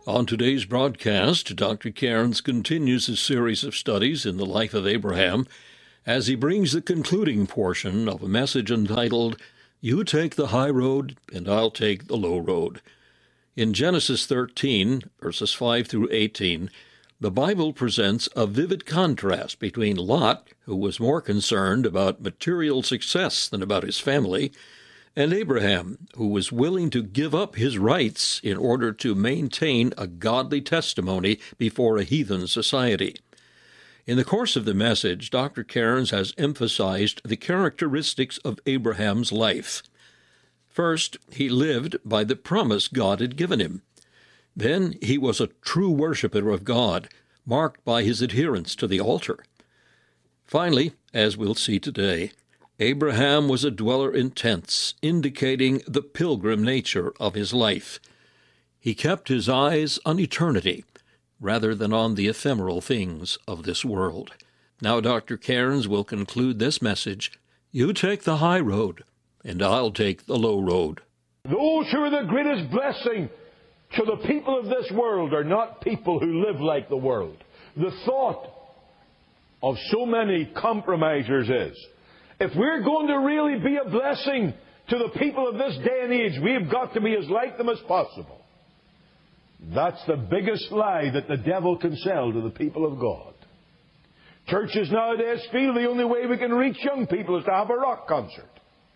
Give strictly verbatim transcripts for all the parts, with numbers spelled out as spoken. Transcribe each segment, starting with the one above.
On today's broadcast, Doctor Cairns continues his series of studies in the life of Abraham as he brings the concluding portion of a message entitled, "You Take the High Road, and I'll Take the Low Road." In Genesis thirteen, verses five through eighteen, the Bible presents a vivid contrast between Lot, who was more concerned about material success than about his family, and Abraham, who was willing to give up his rights in order to maintain a godly testimony before a heathen society. In the course of the message, Doctor Cairns has emphasized the characteristics of Abraham's life. First, he lived by the promise God had given him. Then he was a true worshiper of God, marked by his adherence to the altar. Finally, as we'll see today, Abraham was a dweller in tents, indicating the pilgrim nature of his life. He kept his eyes on eternity, rather than on the ephemeral things of this world. Now Doctor Cairns will conclude this message, "You take the high road, and I'll take the low road." Those who are the greatest blessing to the people of this world are not people who live like the world. The thought of so many compromisers is, if we're going to really be a blessing to the people of this day and age, we've got to be as like them as possible. That's the biggest lie that the devil can sell to the people of God. Churches nowadays feel the only way we can reach young people is to have a rock concert.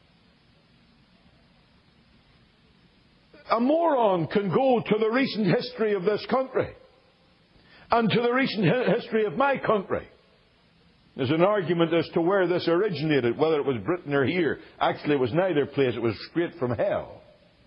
A moron can go to the recent history of this country and to the recent history of my country. There's an argument as to where this originated, whether it was Britain or here. Actually, it was neither place. It was straight from hell.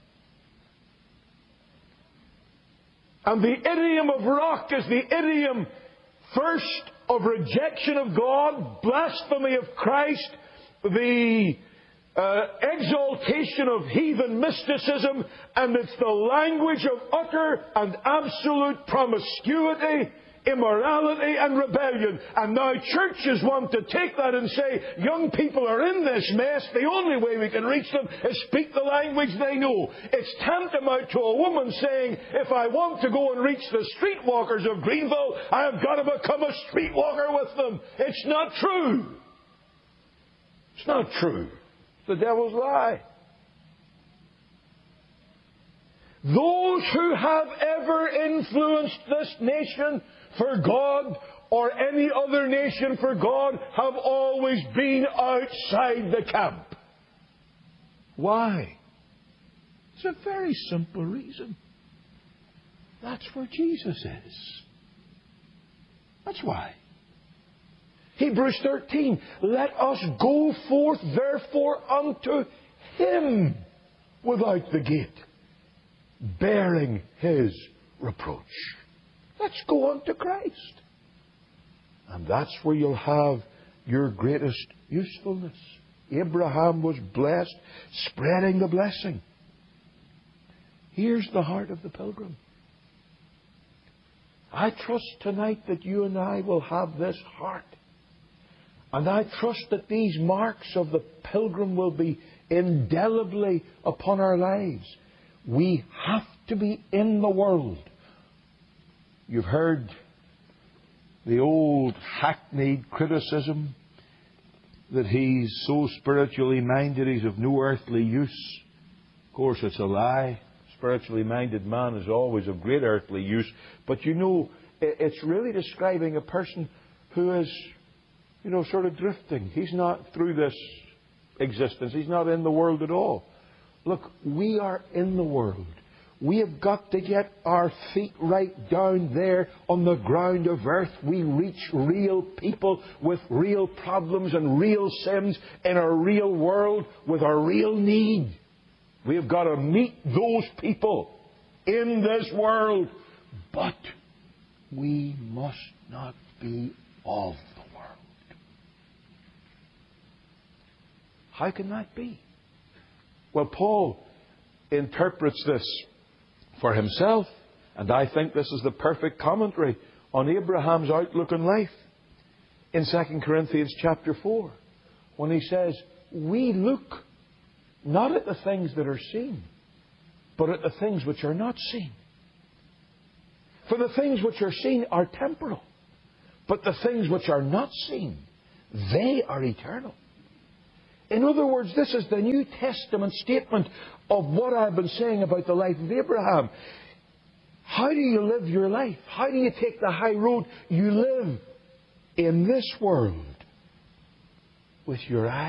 And the idiom of rock is the idiom, first, of rejection of God, blasphemy of Christ, the uh, exaltation of heathen mysticism, and it's the language of utter and absolute promiscuity, immorality and rebellion. And now churches want to take that and say, young people are in this mess. The only way we can reach them is speak the language they know. It's tantamount to a woman saying, if I want to go and reach the streetwalkers of Greenville, I have got to become a streetwalker with them. It's not true. It's not true. It's the devil's lie. Those who have ever influenced this nation for God or any other nation for God have always been outside the camp. Why? It's a very simple reason. That's where Jesus is. That's why. Hebrews thirteen, let us go forth therefore unto Him without the gate, bearing His reproach. Let's go on to Christ. And that's where you'll have your greatest usefulness. Abraham was blessed, spreading the blessing. Here's the heart of the pilgrim. I trust tonight that you and I will have this heart. And I trust that these marks of the pilgrim will be indelibly upon our lives. We have to be in the world. You've heard the old hackneyed criticism that he's so spiritually minded he's of no earthly use. Of course, it's a lie. Spiritually minded man is always of great earthly use. But you know, it's really describing a person who is, you know, sort of drifting. He's not through this existence. He's not in the world at all. Look, we are in the world. We have got to get our feet right down there on the ground of earth. We reach real people with real problems and real sins in a real world with a real need. We have got to meet those people in this world. But we must not be of the world. How can that be? Well, Paul interprets this for himself, and I think this is the perfect commentary on Abraham's outlook on life in Second Corinthians chapter four, when he says, we look not at the things that are seen, but at the things which are not seen. For the things which are seen are temporal, but the things which are not seen, they are eternal. In other words, this is the New Testament statement of what I've been saying about the life of Abraham. How do you live your life? How do you take the high road? You live in this world with your eyes